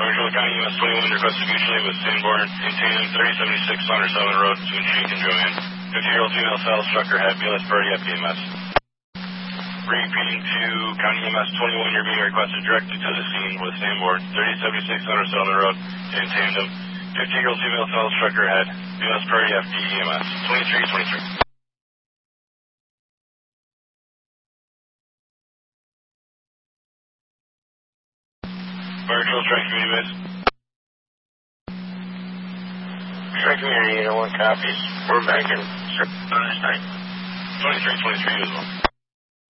Marshall County US 21 requested mutually with Sanborn in tandem 3076 Saunders Settlement Road between Sheik and Joanne. 50-year-old female sales trucker had BLS priority FDMS. Repeating to County EMS 21, you're being requested directly to the scene with Sanborn 3076 Saunders Settlement Road in tandem. 50-year-old female sales trucker had BLS priority FDMS 2323. Marshall, Tri-Community Base. Tri-Community, 1 copies. We're back in on this night. 2323 as well.